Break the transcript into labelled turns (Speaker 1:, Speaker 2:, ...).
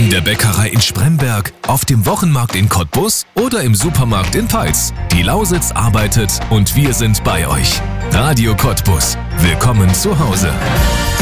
Speaker 1: In der Bäckerei in Spremberg, auf dem Wochenmarkt in Cottbus oder im Supermarkt in Peitz. Die Lausitz arbeitet und wir sind bei euch. Radio Cottbus. Willkommen zu Hause.